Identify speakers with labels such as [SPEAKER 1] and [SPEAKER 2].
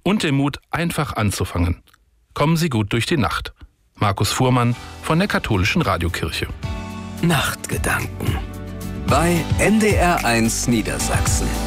[SPEAKER 1] und den Mut, einfach anzufangen. Kommen Sie gut durch die Nacht. Markus Fuhrmann von der Katholischen Radiokirche.
[SPEAKER 2] Nachtgedanken bei NDR1 Niedersachsen.